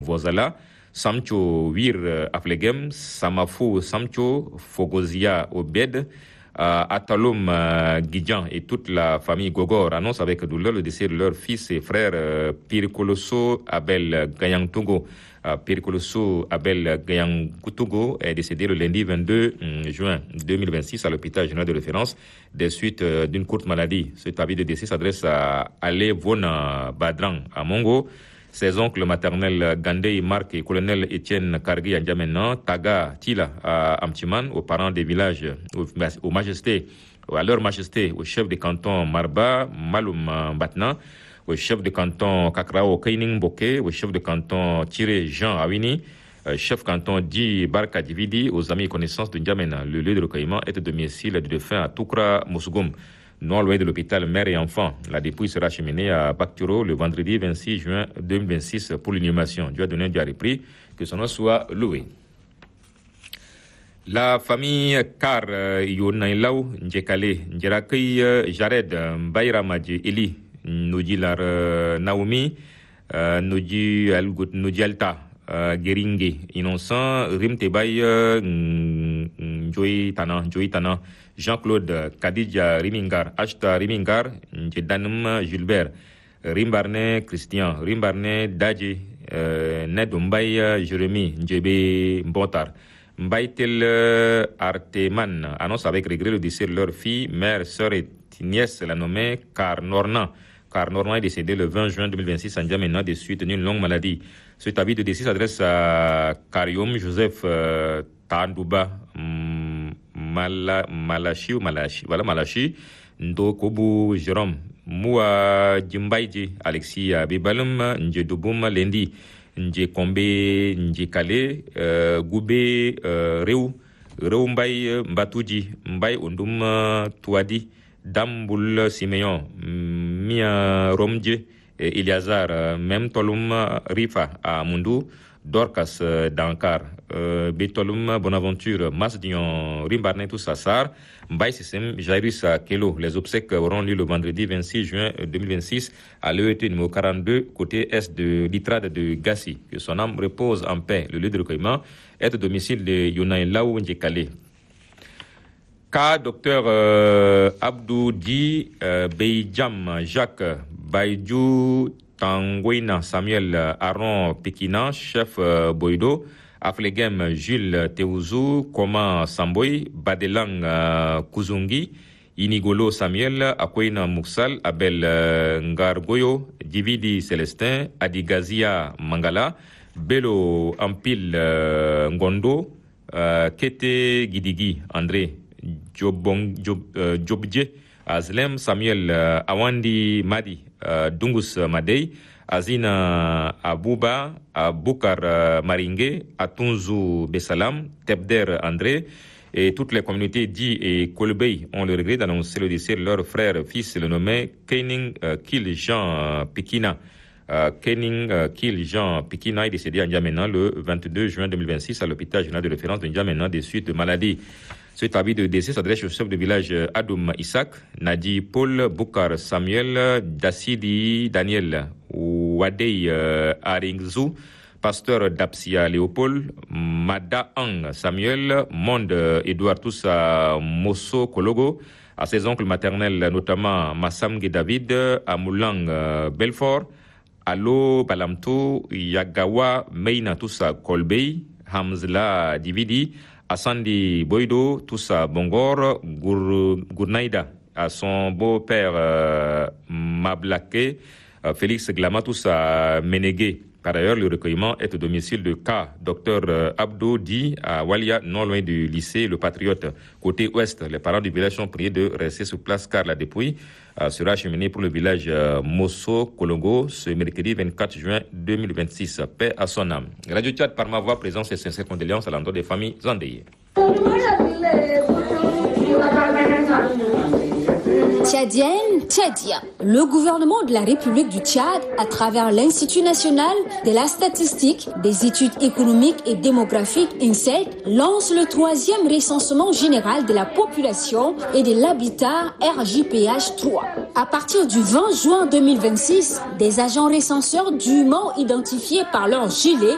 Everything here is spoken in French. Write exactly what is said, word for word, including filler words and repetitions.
Vozala, Samcho Wir Aflegem, Samafo Samcho, Fogozia Obed, Uh, Atalum uh, Guidjan et toute la famille Gogor annoncent avec douleur le décès de leur fils et frère uh, Pirikoloso Abel Gayang Togo. Uh, Pirikoloso Abel Gayang Togo est décédé le lundi vingt-deux juin deux mille vingt-six à l'hôpital général de référence des suites uh, d'une courte maladie. Cet avis de décès s'adresse à Ale Vona Badrang à Mongo. Ses oncles maternels Gandey Marc et colonel Étienne Kargi à N'Djamena, Taga Tila à Amtiman, aux parents des villages, aux, aux majestés, à leur majesté, au chef de canton Marba, Maloum Batna, au chef de canton Kakrao Kaining Boke, au chef de canton Tiré Jean Awini, chef canton Di Barka Dividi, aux amis et connaissances de N'Djamena. Le lieu de recueillement est de domicile du défunt à Toukra Moussougum, non loin de l'hôpital mère et enfant. La dépouille sera acheminée à Bakturo le vendredi vingt-six juin deux mille vingt-six pour l'inhumation. Dieu a donné, Dieu a repris, que son nom soit loué. La famille Kar Yonailau Ndjekale Ndjerakei Jared Bayramadji Eli Nujilar Naomi Nuji Alta Geringe Innocent Rimtebay Njoy Tana Njoy Tana Jean-Claude Kadidja Rimingar, Ashta Rimingar, Njedanum Gilbert, Rimbarne Christian, Rimbarne Daji, euh, Ned Mbaye Jérémy, Njebe Mbotar. Mbaïtel Arteman annonce avec regret le décès de leur fille, mère, sœur et nièce, la nommée Car Nornan. Car Nornan est décédé le vingt juin deux mille vingt-six à N'Djamena des suites d'une longue maladie. Cet avis de décès s'adresse à Karium Joseph euh, Tandouba, Mala, Malachi ou Malachi, voilà Malachi, Ndokobu Jérôme, Moua Djimbaïdji, Alexis Abibalum, Ndjedouboum Lendi, Ndjekombe Ndjekale, euh, Goubé euh, Réou, Réou Mbaye Mbatoudji, Mbaye Ondum Touadi, Damboul Siméon, Mia Romdje, Eliazar, même Tolum Rifa à Mundou, Dorcas euh, Dankar, euh, Betolum Bonaventure, Masdion, Rimbarne Toussassar, Mbaye Sissem, Jairus Kelo. Les obsèques auront lieu le vendredi vingt-six juin deux mille vingt-six à l'E E T numéro quarante-deux, côté est de l'Itrade de Gassi. Que son âme repose en paix. Le lieu de recueillement est au domicile de Yonaï Laou Ndjekale. Cas docteur euh, Abdou Di euh, Beidjam Jacques Baïdjou Tangoina Samuel Aaron Pekina, chef euh, Boido, Aflegem Jules Teouzou, Koma Samboy, Badelang euh, Kuzungi, Inigolo Samuel, Akoina Moussal, Abel euh, Ngargoyo, Dividi Célestin, Adigazia Mangala, Belo Ampil euh, Ngondo, euh, Kete Gidigi André, Jobong, Job, euh, Jobje, Azlem Samuel euh, Awandi Madi, Uh, Dungus Madei, Azina Abouba, Aboukar uh, Maringue, Atunzu Bessalam, Tebder André et toutes les communautés Di et Kolbey ont le regret d'annoncer le décès de leur frère fils le nommé Kening uh, Kil Jean uh, Pikina. Uh, Kening uh, Kil Jean Pikina est décédé à N'Djamena le vingt-deux juin deux mille vingt-six à l'hôpital général de référence de N'Djamena des suites de maladie. Cet avis de décès s'adresse au chef de village Adoum Isaac, Nadi Paul, Boukar Samuel, Dassidi Daniel, Wadei euh, Aringzou, pasteur Dapsia Léopold, Mada Ang Samuel, Monde Edouard Toussa Mosso Kologo, à ses oncles maternels notamment Massamge David, Amoulang euh, Belfort, Alo Balamto, Yagawa Meina Toussa Kolbey, Hamzla Dividi, Asandi Boido, Toussa Bongor, Gour, Gournaïda, à son beau-père euh, Mablake, euh, Félix Glama, Toussa Ménégué. Par ailleurs, le recueillement est au domicile de K. Docteur euh, Abdou Di à Walia, non loin du lycée Le Patriote. Côté ouest, les parents du village sont priés de rester sur place car la dépouille euh, sera acheminée pour le village euh, Mosso Kolongo ce mercredi vingt-quatre juin deux mille vingt-six. Paix à son âme. Radio Tchad, par ma voix, présence et sincères condoléances à l'endroit des familles endeuillées. Tchadienne, Tchadien, le gouvernement de la République du Tchad, à travers l'Institut national de la statistique, des études économiques et démographiques INSET, lance le troisième recensement général de la population et de l'habitat R J P H trois. À partir du vingt juin deux mille vingt-six, des agents recenseurs dûment identifiés par leur gilet